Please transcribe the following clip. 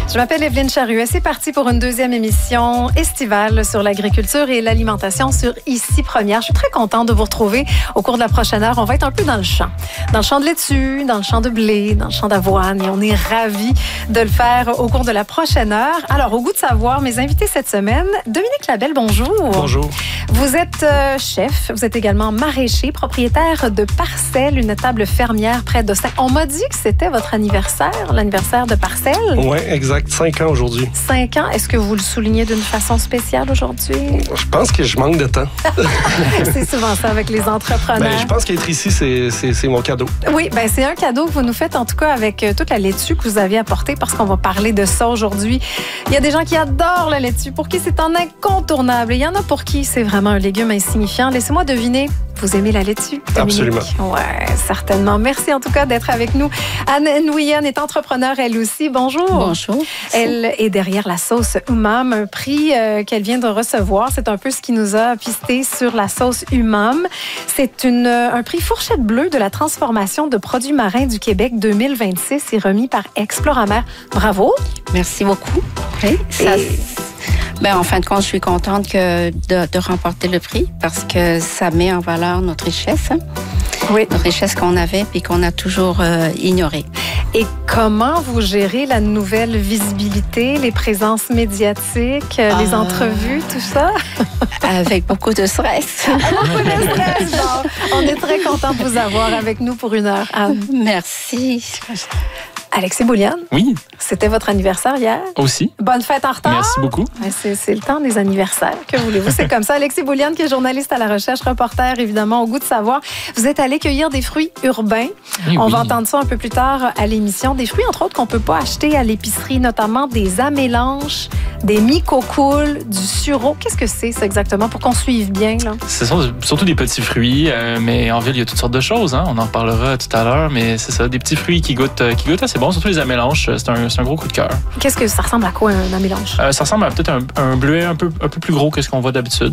Je m'appelle Evelyne Charruet. C'est parti pour une deuxième émission estivale sur l'agriculture et l'alimentation sur Ici Première. Je suis très contente de vous retrouver au cours de la prochaine heure. On va être un peu dans le champ. Dans le champ de laitue, dans le champ de blé, dans le champ d'avoine. Et on est ravis de le faire au cours de la prochaine heure. Alors, au goût de savoir, mes invités cette semaine, Dominique Labelle, bonjour. Bonjour. Vous êtes chef, vous êtes également maraîcher, propriétaire de Parcelle, une table fermière près d'Ostin. On m'a dit que c'était votre anniversaire, l'anniversaire de Parcelle. Oui, exact. 5 ans aujourd'hui. 5 ans. Est-ce que vous le soulignez d'une façon spéciale aujourd'hui? Je pense que je manque de temps. C'est souvent ça avec les entrepreneurs. Je pense qu'être ici, c'est mon cadeau. Oui, c'est un cadeau que vous nous faites, en tout cas, avec toute la laitue que vous avez apportée, parce qu'on va parler de ça aujourd'hui. Il y a des gens qui adorent la laitue, pour qui c'est un incontournable. Et il y en a pour qui c'est vraiment un légume insignifiant. Laissez-moi deviner. Vous aimez la laitue, Dominique? Absolument. Oui, certainement. Merci en tout cas d'être avec nous. Anne Nguyen est entrepreneure, elle aussi. Bonjour. Bonjour. Elle est derrière la sauce Umam, un prix qu'elle vient de recevoir. C'est un peu ce qui nous a pisté sur la sauce Umam. C'est un prix fourchette bleue de la transformation de produits marins du Québec 2026 et remis par Exploramer. Bravo. Merci beaucoup. Oui, en fin de compte, je suis contente de remporter le prix parce que ça met en valeur notre richesse. Oui. Notre richesse qu'on avait et qu'on a toujours ignorée. Et comment vous gérez la nouvelle visibilité, les présences médiatiques, les entrevues, tout ça? Avec beaucoup de stress. Beaucoup de stress. Bon, on est très content de vous avoir avec nous pour une heure, Anne. Merci. Alexis Boulian. Oui. C'était votre anniversaire hier. Aussi. Bonne fête en retard. Merci beaucoup. C'est le temps des anniversaires. Que voulez-vous? C'est comme ça. Alexis Boulian, qui est journaliste à la recherche, reporter, évidemment, au goût de savoir. Vous êtes allé cueillir des fruits urbains. On va entendre ça un peu plus tard à l'émission. Des fruits, entre autres, qu'on ne peut pas acheter à l'épicerie, notamment des amélanches, des micocoules, du sureau. Qu'est-ce que c'est, ça, exactement, pour qu'on suive bien, là? Ce sont surtout des petits fruits, mais en ville, il y a toutes sortes de choses. Hein? On en parlera tout à l'heure, mais c'est ça, des petits fruits qui goûtent assez bon, surtout les amélanches. C'est un gros coup de cœur. Qu'est-ce que ça ressemble à quoi, un amélanche? Ça ressemble à peut-être un bleuet un peu plus gros que ce qu'on voit d'habitude.